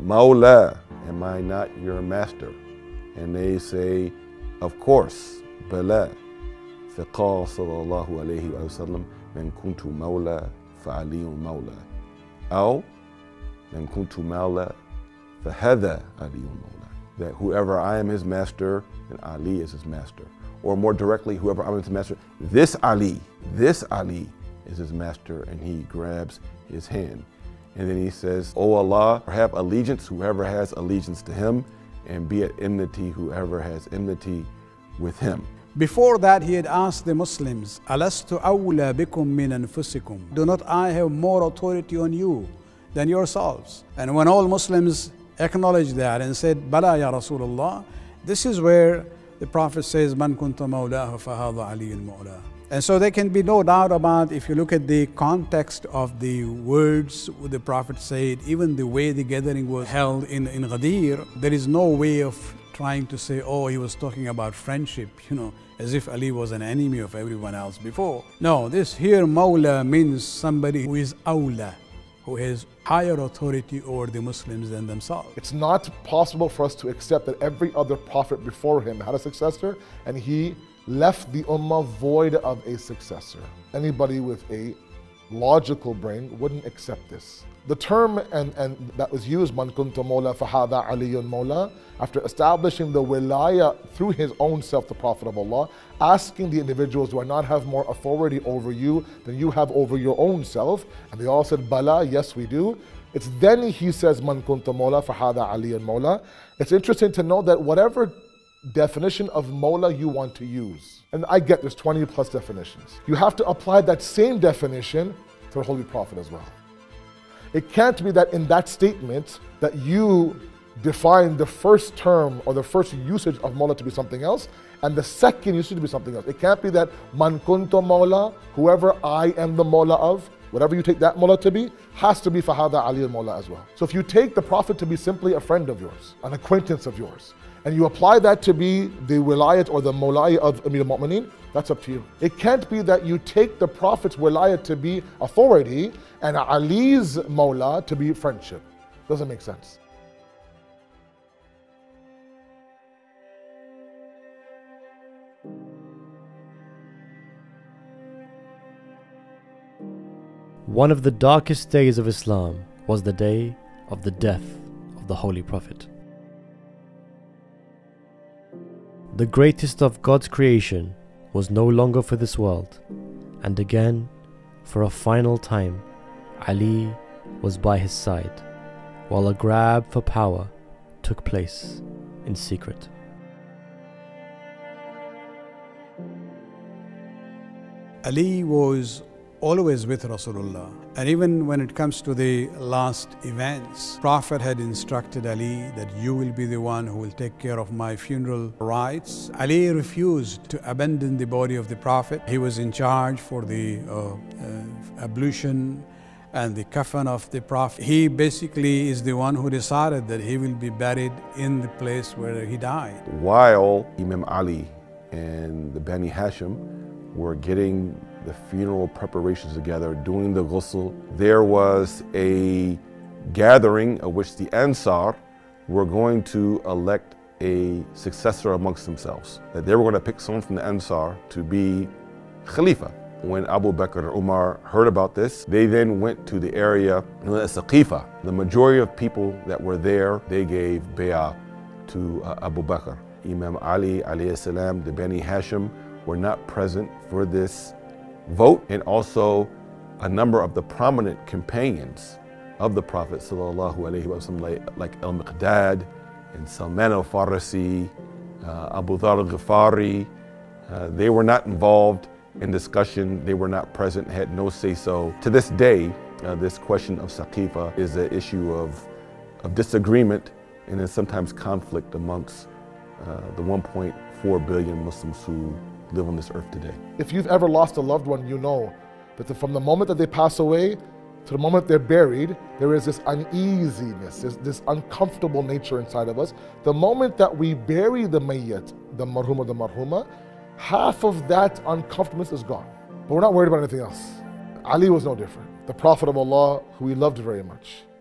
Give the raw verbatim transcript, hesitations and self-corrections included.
Mawla, am I not your master? And they say, of course, Bala. فقال صلى الله عليه وسلم من كنت مولى فعلي مولى أو من كنت مولى فهذا علي مولى. That whoever I am his master, then Ali is his master. Or more directly, whoever I am his master, this Ali, this Ali is his master, and he grabs his hand. And then he says, O Allah, have allegiance whoever has allegiance to him, and be at enmity whoever has enmity with him. Before that, he had asked the Muslims, Alastu awla bikum min anfusikum? Do not I have more authority on you than yourselves? And when all Muslims acknowledged that and said, Bala ya Rasulullah, this is where the Prophet says, Man kunta mawlahu fahadha aliyyun mawla. And so there can be no doubt about, if you look at the context of the words the Prophet said, even the way the gathering was held in, in Ghadir, there is no way of trying to say, oh, he was talking about friendship, you know, as if Ali was an enemy of everyone else before. No, this here Mawla means somebody who is awla, who has higher authority over the Muslims than themselves. It's not possible for us to accept that every other prophet before him had a successor and he left the ummah void of a successor. Anybody with a logical brain wouldn't accept this. The term and, and that was used, Man kunta mawla fahadha aliyun mawla, after establishing the wilaya through his own self, the Prophet of Allah, asking the individuals, do I not have more authority over you than you have over your own self? And they all said, Bala, yes we do. It's then he says, Man kunta mawla fahadha aliyun mawla. It's interesting to know that whatever definition of mawla you want to use, and I get there's twenty plus definitions, you have to apply that same definition to the Holy Prophet as well. It can't be that in that statement that you define the first term or the first usage of mawla to be something else and the second usage to be something else. It can't be that man kuntu mawla, whoever I am the mawla of, whatever you take that mawla to be, has to be fahadha ali al-mawla as well. So if you take the Prophet to be simply a friend of yours, an acquaintance of yours, and you apply that to be the wilayat or the mawlai of Amir al-Mu'mineen, that's up to you. It can't be that you take the Prophet's wilayat to be authority and Ali's mawla to be friendship. Doesn't make sense. One of the darkest days of Islam was the day of the death of the Holy Prophet. The greatest of God's creation was no longer for this world, and again, for a final time, Ali was by his side, while a grab for power took place in secret. Ali was always with Rasulullah, and even when it comes to the last events, Prophet had instructed Ali that you will be the one who will take care of my funeral rites. Ali refused to abandon the body of the Prophet. He was in charge for the uh, uh, ablution and the kafan of the Prophet. He basically is the one who decided that he will be buried in the place where he died. While Imam Ali and the Bani Hashim were getting the funeral preparations together, doing the ghusl, there was a gathering of which the Ansar were going to elect a successor amongst themselves. That they were going to pick someone from the Ansar to be Khalifa. When Abu Bakr and Umar heard about this, they then went to the area known as Saqifa. The majority of people that were there, they gave bay'ah to uh, Abu Bakr. Imam Ali alayhi salam, the Bani Hashim, were not present for this vote, and also a number of the prominent companions of the Prophet sallallahu alaihi wasallam, like, like Al-Miqdad and Salman al-Farisi, uh, Abu Dhar al-Ghifari, uh, they were not involved in discussion, they were not present, had no say-so. To this day, uh, this question of Saqifa is an issue of, of disagreement and then sometimes conflict amongst uh, the one point four billion Muslims who live on this earth today. If you've ever lost a loved one, you know that the, from the moment that they pass away to the moment they're buried, there is this uneasiness, this, this uncomfortable nature inside of us. The moment that we bury the mayyat, the marhum or the marhuma, half of that uncomfortableness is gone. But we're not worried about anything else. Ali was no different. The Prophet of Allah, who he loved very much.